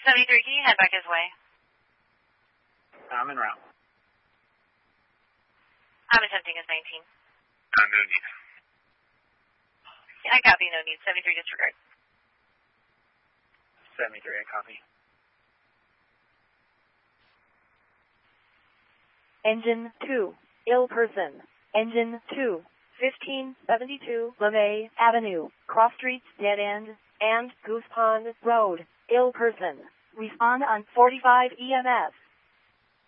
73, can you head back his way? I'm en route. I'm attempting his 19. No need. Yeah, I copy, no need. 73, disregard. 73, I copy. Engine 2, ill person. Engine 2, 1572 LeMay Avenue, Cross Streets Dead End, and Goose Pond Road, ill person. Respond on 45 EMS.